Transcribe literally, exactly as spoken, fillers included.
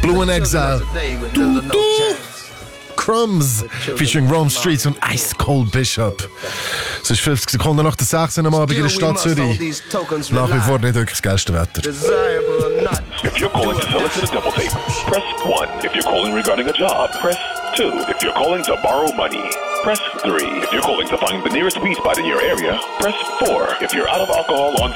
Blue in Exile. Du, du. Crumbs, featuring Rome Streets und Ice Cold Bishop. Es ist fünfzig Sekunden nach der sechs am Abend in der Stadt Zürich. Nach wie vor nicht wirklich das geilste Wetter. If you're calling to solicit a double tape, press one. If you're calling regarding a job, press two. If you're calling to borrow money, press three. If you're calling to find the nearest weed spot in your area, press four. If you're out of alcohol on